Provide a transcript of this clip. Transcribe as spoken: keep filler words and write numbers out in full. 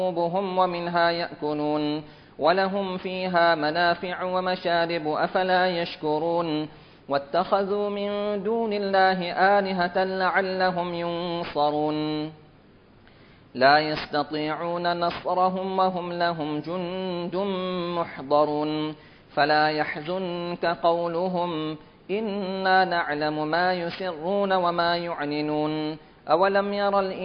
جنوبهم ومنها يأكلون ولهم فيها منافع ومشارب أفلا يشكرون واتخذوا من دون الله آلهة لعلهم ينصرون لا يستطيعون نصرهم وهم لهم جند محضرون فلا يحزنك قولهم إنا نعلم ما يسرون وما يعلنون أولم ير